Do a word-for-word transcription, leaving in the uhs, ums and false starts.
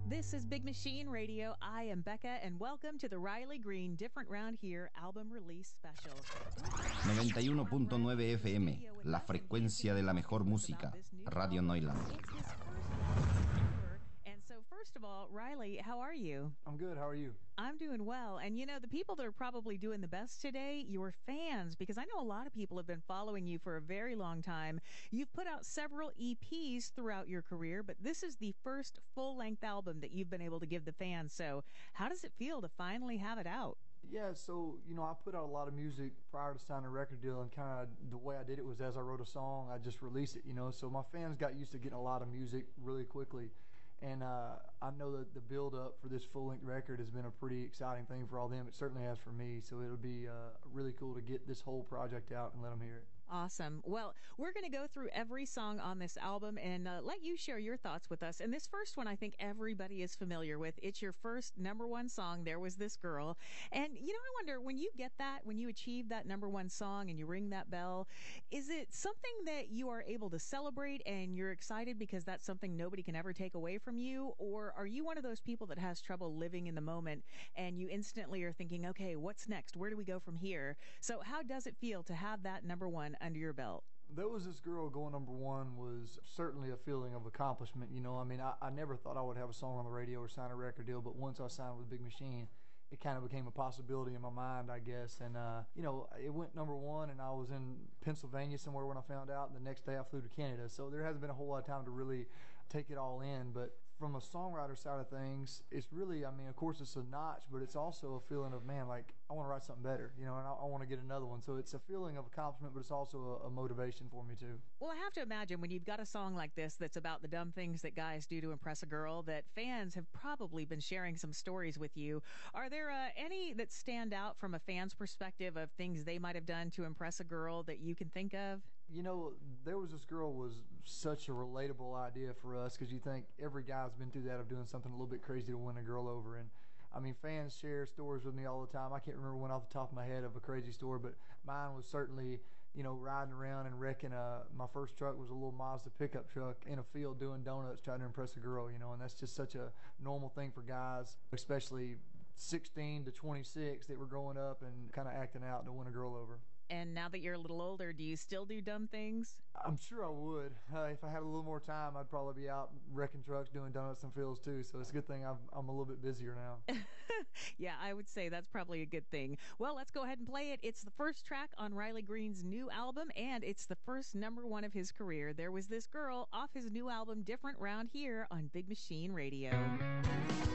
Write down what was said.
This is Big Machine Radio. I am Becca, and welcome to the Riley Green Different Round Here album release special. noventa y uno punto nueve F M, la frecuencia de la mejor música, Radio Neuland. And so, first of all, Riley, how are you? I'm good. How are you? I'm doing well. And you know, the people that are probably doing the best today, your fans, because I know a lot of people have been following you for a very long time. You've put out several E Ps throughout your career, but this is the first full-length album that you've been able to give the fans. So how does it feel to finally have it out? Yeah, so, you know, I put out a lot of music prior to signing a record deal, and kind of the way I did it was as I wrote a song, I just released it, you know. So my fans got used to getting a lot of music really quickly. And uh, I know that the build-up for this full-length record has been a pretty exciting thing for all them. It certainly has for me, so it'll be uh, really cool to get this whole project out and let them hear it. Awesome. Well, we're going to go through every song on this album and uh, let you share your thoughts with us. And this first one, I think everybody is familiar with. It's your first number one song, There Was This Girl. And, you know, I wonder, when you get that, when you achieve that number one song and you ring that bell, is it something that you are able to celebrate and you're excited because that's something nobody can ever take away from you? Or are you one of those people that has trouble living in the moment and you instantly are thinking, okay, what's next? Where do we go from here? So how does it feel to have that number one under your belt? There Was This Girl going number one was certainly a feeling of accomplishment. You know, I mean, I, I never thought I would have a song on the radio or sign a record deal, but once I signed with Big Machine, it kind of became a possibility in my mind, I guess. And, uh, you know, it went number one, and I was in Pennsylvania somewhere when I found out, and the next day I flew to Canada. So there hasn't been a whole lot of time to really take it all in. But from a songwriter side of things, it's really, I mean, of course it's a notch, but it's also a feeling of, man, like, I want to write something better, you know, and I, I want to get another one. So it's a feeling of accomplishment, but it's also a, a motivation for me, too. Well, I have to imagine when you've got a song like this that's about the dumb things that guys do to impress a girl, that fans have probably been sharing some stories with you. Are there uh, any that stand out from a fan's perspective of things they might have done to impress a girl that you can think of? You know, There Was This Girl was such a relatable idea for us, because you think every guy's been through that of doing something a little bit crazy to win a girl over. And I mean, fans share stories with me all the time. I can't remember one off the top of my head of a crazy story, but mine was certainly, you know, riding around and wrecking a, my first truck was a little Mazda pickup truck in a field doing donuts trying to impress a girl, you know, and that's just such a normal thing for guys, especially sixteen to twenty-six, that were growing up and kind of acting out to win a girl over. And now that you're a little older, do you still do dumb things? I'm sure I would. Uh, if I had a little more time, I'd probably be out wrecking trucks, doing donuts and fields too. So it's a good thing I'm, I'm a little bit busier now. Yeah, I would say that's probably a good thing. Well, let's go ahead and play it. It's the first track on Riley Green's new album, and it's the first number one of his career. There Was This Girl off his new album, Different Round Here on Big Machine Radio.